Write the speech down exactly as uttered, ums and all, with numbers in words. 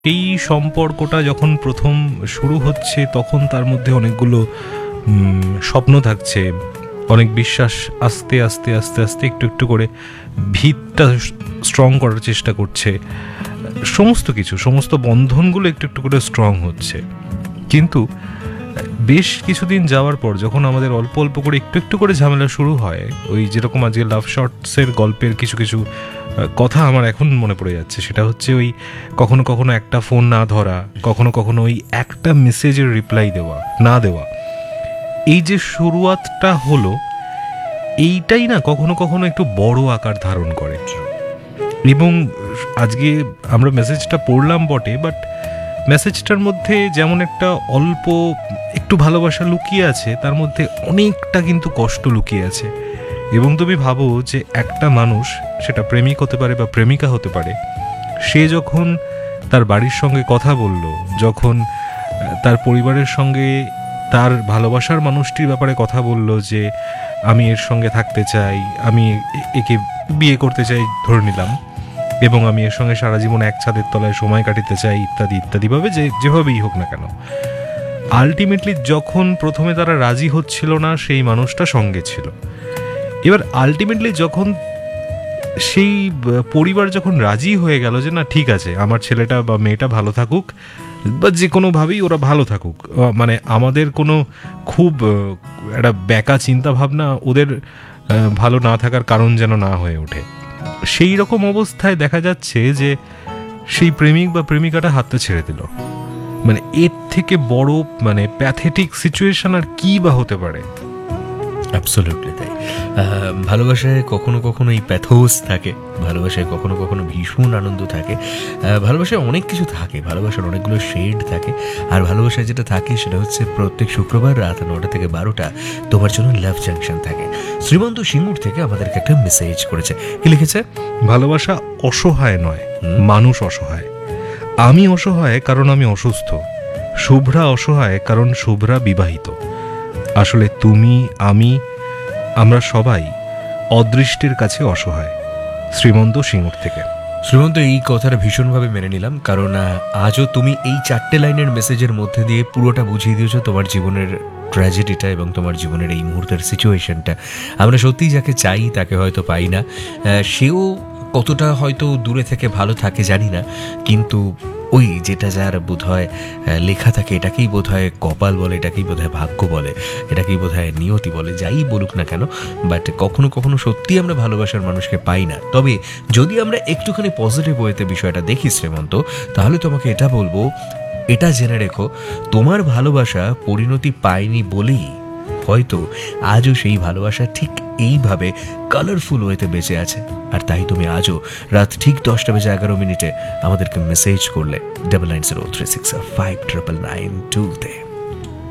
এই সম্পর্কটা যখন প্রথম শুরু হচ্ছে তখন তার মধ্যে অনেকগুলো উম, স্বপ্ন থাকছে, অনেক বিশ্বাস আস্তে আস্তে আস্তে আস্তে একটু একটু করে ভিতটা স্ট্রং করার চেষ্টা করছে, সমস্ত কিছু সমস্ত বন্ধনগুলো একটু একটু করে স্ট্রং হচ্ছে। কিন্তু বেশ কিছুদিন যাওয়ার পর যখন আমাদের অল্প অল্প করে একটু একটু করে ঝামেলা শুরু হয়, ওই যেরকম আজকে লাভ শর্টসের গল্পের কিছু কিছু কথা আমার এখন মনে পড়ে যাচ্ছে, সেটা হচ্ছে ওই কখনো কখনো একটা ফোন না ধরা, কখনো কখনো ওই একটা মেসেজের রিপ্লাই দেওয়া না দেওয়া, এই যে শুরুয়াতটা হলো এইটাই না কখনো কখনো একটু বড় আকার ধারণ করে। এবং আজকে আমরা মেসেজটা পড়লাম বটে, বাট মেসেজটার মধ্যে যেমন একটা অল্প একটু ভালোবাসা লুকিয়ে আছে, তার মধ্যে অনেকটা কিন্তু কষ্ট লুকিয়ে আছে। এবং তুমি ভাবো যে একটা মানুষ, সেটা প্রেমিক হতে পারে বা প্রেমিকা হতে পারে, সে যখন তার বাড়ির সঙ্গে কথা বলল, যখন তার পরিবারের সঙ্গে তার ভালোবাসার মানুষটির ব্যাপারে কথা বলল যে আমি এর সঙ্গে থাকতে চাই, আমি একে বিয়ে করতে চাই ধরে নিলাম, এবং আমি এর সঙ্গে সারা জীবন এক ছাদের তলায় সময় কাটাতে চাই, ইত্যাদি ইত্যাদিভাবে, যে যেভাবেই হোক না কেন, আলটিমেটলি যখন প্রথমে তারা রাজি হচ্ছিল না সেই মানুষটা সঙ্গে ছিল। এবার আলটিমেটলি যখন সেই পরিবার যখন রাজি হয়ে গেল যে না ঠিক আছে, আমার ছেলেটা বা মেয়েটা ভালো থাকুক, বা যে কোনোভাবেই ওরা ভালো থাকুক, মানে আমাদের কোনো খুব একটা ব্যাকা চিন্তা ভাবনা ওদের ভালো না থাকার কারণ যেন না হয়ে ওঠে, সেই রকম অবস্থায় দেখা যাচ্ছে যে সেই প্রেমিক বা প্রেমিকাটা হাতটা ছেড়ে দিল। মানে এর থেকে বড় মানে প্যাথেটিক সিচুয়েশন আর কি বা হতে পারে? অ্যাবসলিউটলি তাই। ভালোবাসায় কখনো কখনো এই প্যাথোস থাকে, ভালোবাসায় কখনো কখনো ভীষণ আনন্দ থাকে, ভালোবাসায় অনেক কিছু থাকে, ভালোবাসার অনেকগুলো শেড থাকে। আর ভালোবাসায় যেটা থাকে সেটা হচ্ছে প্রত্যেক শুক্রবার রাত নটা থেকে বারোটা তোমার জন্য লাভ জাংশন থাকে। শ্রীমন্ত সিঙ্গুর থেকে আমাদেরকে একটা মেসেজ করেছে, কি লিখেছে? ভালোবাসা অসহায় নয়, মানুষ অসহায়। আমি অসহায় কারণ আমি অসুস্থ, শুভ্রা অসহায় কারণ শুভ্রা বিবাহিত। আসলে তুমি, আমি, আমরা সবাই অদৃষ্টের কাছে অসহায়। শ্রীমন্ত সিঙ্গুর থেকে। শ্রীমন্ত, এই কথাটা ভীষণভাবে মেনে নিলাম, কারণ আজও তুমি এই চারটে লাইনের মেসেজের মধ্যে দিয়ে পুরোটা বুঝিয়ে দিয়েছো তোমার জীবনের ট্র্যাজেডিটা এবং তোমার জীবনের এই মুহূর্তের সিচুয়েশনটা। আমরা সত্যিই যাকে চাই তাকে হয়তো পাই না, সেও কতটা হয়তো দূরে থেকে ভালো থাকে জানি না, কিন্তু ওই যেটা যার বোধ হয় লেখা থাকে এটাকেই বোধ হয় কপাল বলে, এটাকেই বোধ হয় ভাগ্য বলে, এটাকেই বোধ হয় নিয়তি বলে, যাই বলুক না কেন, বাট কখনো কখনো সত্যি আমরা ভালোবাসার মানুষকে পাই না। তবে যদি আমরা একটুখানি পজিটিভ ওয়েতে বিষয়টা দেখি শ্রীমন্ত, তাহলে তোমাকে এটা বলবো, এটা জেনে রেখো, তোমার ভালোবাসা পরিণতি পায়নি বলেই হয়তো আজও সেই ভালোবাসা ঠিক এইভাবে কালারফুল ওয়েতে বেঁচে আছে। আর তাই তুমি আজও রাত ঠিক দশটা বেজে এগারো মিনিটে আমাদেরকে মেসেজ করলে double nine zero three six five triple nine টুতে।